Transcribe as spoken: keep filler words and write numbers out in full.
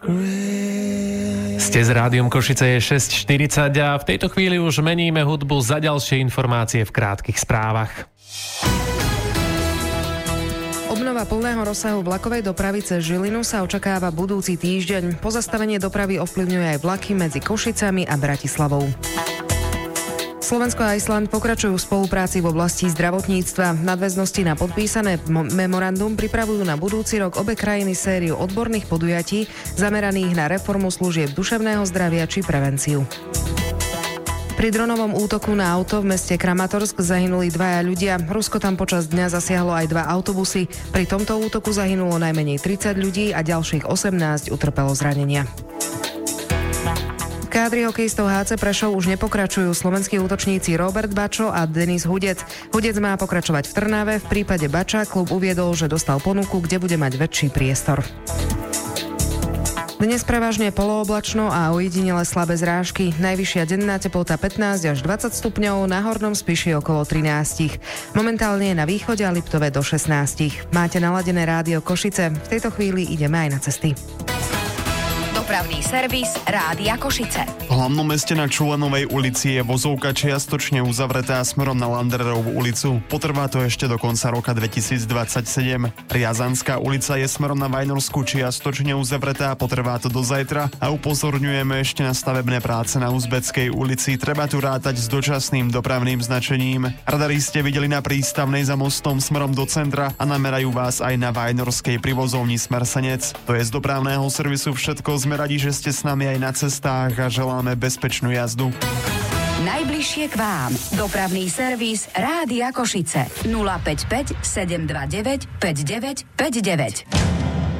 Ste s Rádiom Košice, je šesť štyridsať a v tejto chvíli už meníme hudbu za ďalšie informácie v krátkych správach. Obnova plného rozsahu vlakovej dopravy cez Žilinu sa očakáva budúci týždeň. Pozastavenie dopravy ovplyvňuje aj vlaky medzi Košicami a Bratislavou. Slovensko a Island pokračujú v spolupráci v oblasti zdravotníctva. V nadväznosti na podpísané mo- memorandum pripravujú na budúci rok obe krajiny sériu odborných podujatí zameraných na reformu služieb duševného zdravia či prevenciu. Pri dronovom útoku na auto v meste Kramatorsk zahynuli dvaja ľudia. Rusko tam počas dňa zasiahlo aj dva autobusy. Pri tomto útoku zahynulo najmenej tridsať ľudí a ďalších osemnásť utrpelo zranenia. Kádry hokejistov há cé Prešov už nepokračujú. Slovenskí útočníci Robert Bačo a Denis Hudec. Hudec má pokračovať v Trnave. V prípade Bača klub uviedol, že dostal ponuku, kde bude mať väčší priestor. Dnes prevažne polooblačno a ojedinele slabé zrážky. Najvyššia denná teplota pätnásť až dvadsať stupňov, na Hornom Spiši okolo trinásť. Momentálne je na východe a Liptove do šestnásť. Máte naladené Rádio Košice. V tejto chvíli ideme aj na cesty. Dopravný servis Rádia Košice. V hlavnom meste na Čulenovej ulici je vozovka čiastočne uzavretá smerom na Landererovú ulicu. Potrvá to ešte do konca roka dvetisícdvadsaťsedem. Riazanská ulica je smerom na Vajnorskú čiastočne uzavretá, potrvá to do zajtra a upozorňujeme ešte na stavebné práce na Uzbeckej ulici. Treba tu rátať s dočasným dopravným značením. Radari ste videli na Prístavnej za mostom smerom do centra a namerajú vás aj na Vajnorskej pri vozovni smer Senec. To je z dopravného servisu všetko. Sme radi, že ste s nami aj na cestách a želáme bezpečnú jazdu. Najbližšie k vám. Dopravný servis Rádia Košice. nula päť päť sedem dva deväť päť deväť päť deväť.